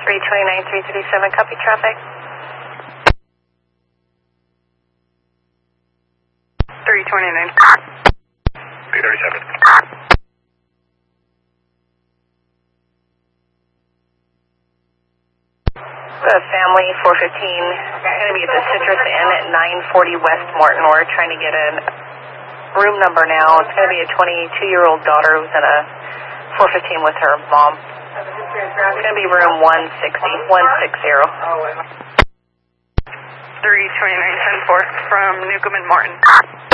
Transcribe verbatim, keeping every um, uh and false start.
three twenty-nine, three thirty-seven, copy traffic. three twenty-nine. three thirty-seven. The family four fifteen, going to be at the Citrus Inn at nine forty West Morton. We're trying to get a room number now. It's going to be a twenty-two-year-old daughter who's in a four fifteen with her mom. It's going to be room one sixty, one sixty. three twenty-nine, ten four from Newcomb and Martin.